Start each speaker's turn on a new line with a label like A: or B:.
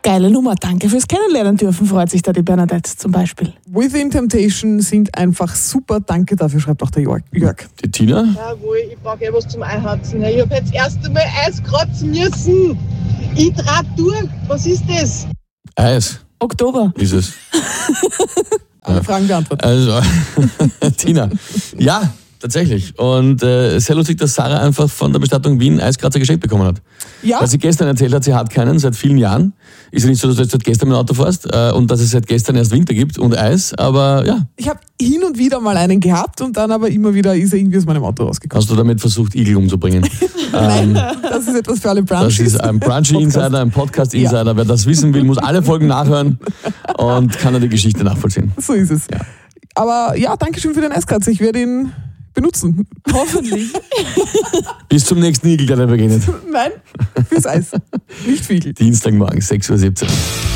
A: Geile Nummer, danke fürs Kennenlernen dürfen, freut sich da die Bernadette zum Beispiel.
B: Within Temptation sind einfach super, danke dafür, schreibt auch der Jörg.
C: Die Tina?
D: Jawohl, ich brauche was zum Einharzen. Ich habe jetzt erst einmal Eis kratzen müssen. Ich trag durch. Was ist das?
C: Eis.
A: Oktober.
C: Ist es.
B: Alle Fragen beantwortet.
C: Also, Tina. Ja, tatsächlich. Und sehr lustig, dass Sarah einfach von der Bestattung Wien Eiskratzer geschenkt bekommen hat.
B: Ja,
C: Weil sie gestern erzählt hat, sie hat keinen seit vielen Jahren. Ist ja nicht so, dass du jetzt seit gestern mit dem Auto fährst und dass es seit gestern erst Winter gibt und Eis, aber ja.
B: ich habe hin und wieder mal einen gehabt und dann aber immer wieder ist er irgendwie aus meinem Auto rausgekommen.
C: Hast du damit versucht, Igel umzubringen?
B: Nein, das ist etwas für alle Brunchies.
C: Das ist ein Brunchy-Insider, ein Podcast-Insider. Ja. Wer das wissen will, muss alle Folgen nachhören und kann dann die Geschichte nachvollziehen.
B: So ist es.
C: Ja.
B: Aber ja, danke schön für den Eiskratzer. Ich werde ihn benutzen.
A: Hoffentlich.
C: Bis zum nächsten Igel, der da beginnt.
B: Nein, fürs Eis. Nicht für Igel.
C: Dienstagmorgen, 6:17 Uhr.